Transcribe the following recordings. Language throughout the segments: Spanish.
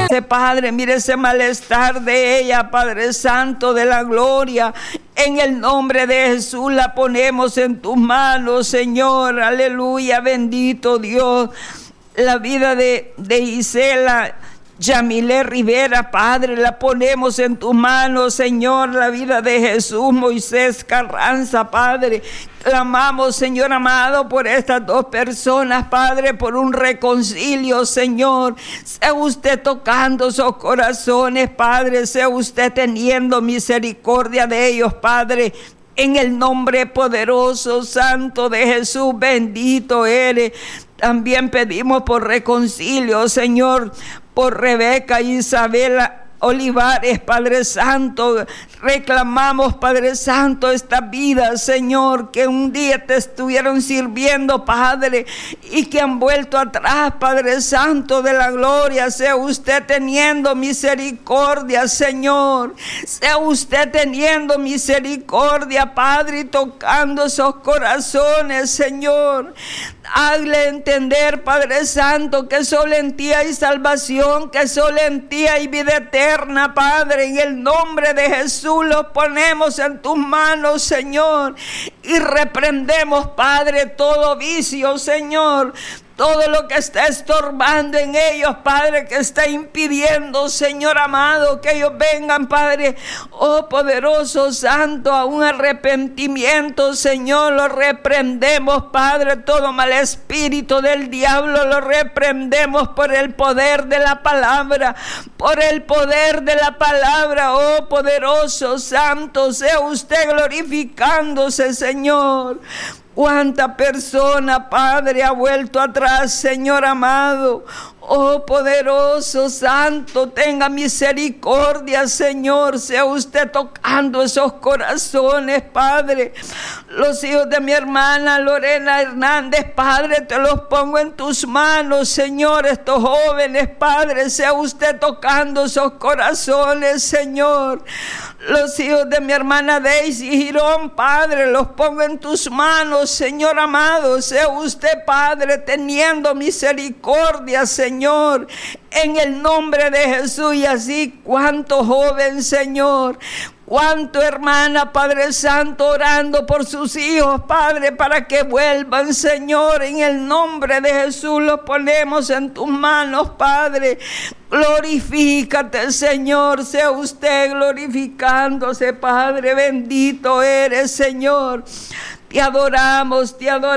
Padre, mire ese malestar de ella, Padre Santo de la gloria. En el nombre de Jesús la ponemos en tus manos, Señor. Aleluya, bendito Dios. La vida de Isela Yamile Rivera, Padre, la ponemos en tus manos, Señor. La vida de Jesús Moisés Carranza, Padre. Clamamos, Señor amado, por estas dos personas, Padre, por un reconcilio, Señor. Sea usted tocando esos corazones, Padre. Sea usted teniendo misericordia de ellos, Padre. En el nombre poderoso, santo de Jesús, bendito eres. También pedimos por reconcilio, Señor, por Rebeca y Isabela Olivares, Padre Santo. Reclamamos, Padre Santo, esta vida, Señor, que un día te estuvieron sirviendo, Padre, y que han vuelto atrás, Padre Santo de la gloria. Sea usted teniendo misericordia, Señor. Sea usted teniendo misericordia, Padre, y tocando esos corazones, Señor. Hazle entender, Padre Santo, que solo en ti hay salvación, que solo en ti hay vida eterna, Padre. En el nombre de Jesús los ponemos en tus manos, Señor, y reprendemos, Padre, todo vicio, Señor. Todo lo que está estorbando en ellos, Padre, que está impidiendo, Señor amado, que ellos vengan, Padre, oh poderoso santo, a un arrepentimiento, Señor. Lo reprendemos, Padre, todo mal espíritu del diablo, lo reprendemos por el poder de la palabra, por el poder de la palabra, oh poderoso santo. Sea usted glorificándose, Señor. Cuánta persona, Padre, ha vuelto atrás, Señor amado. Oh poderoso santo, tenga misericordia, Señor. Sea usted tocando esos corazones, Padre. Los hijos de mi hermana Lorena Hernández, Padre, te los pongo en tus manos, Señor. Estos jóvenes, Padre, sea usted tocando esos corazones, Señor. Los hijos de mi hermana Daisy Girón, Padre, los pongo en tus manos, Señor amado. Sea usted, Padre, teniendo misericordia, Señor, en el nombre de Jesús. Y así, cuánto joven, Señor, cuánto hermana, Padre Santo, orando por sus hijos, Padre, para que vuelvan, Señor. En el nombre de Jesús los ponemos en tus manos, Padre. Glorifícate, Señor. Sea usted glorificándose, Padre. Bendito eres, Señor. Te adoramos,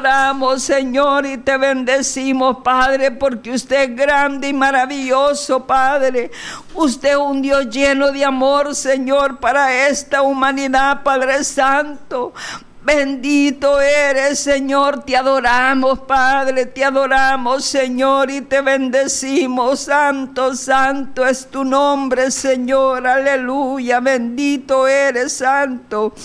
Señor, y te bendecimos, Padre, porque usted es grande y maravilloso, Padre. Usted es un Dios lleno de amor, Señor, para esta humanidad, Padre Santo. Bendito eres, Señor. Te adoramos, Padre. Te adoramos, Señor, y te bendecimos. Santo, santo es tu nombre, Señor. Aleluya. Bendito eres, Santo.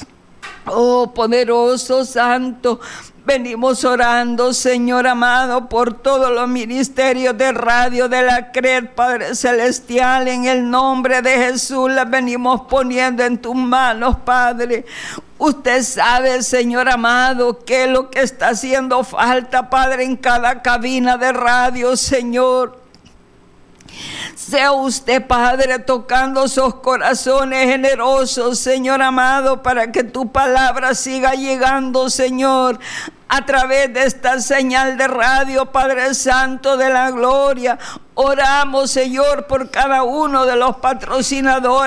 Oh, poderoso santo, venimos orando, Señor amado, por todos los ministerios de radio de la CRED, Padre Celestial. En el nombre de Jesús las venimos poniendo en tus manos, Padre. Usted sabe, Señor amado, qué es lo que está haciendo falta, Padre, en cada cabina de radio, Señor. Sea usted, Padre, tocando esos corazones generosos, Señor amado, para que tu palabra siga llegando, Señor, a través de esta señal de radio, Padre Santo de la gloria. Oramos, Señor, por cada uno de los patrocinadores.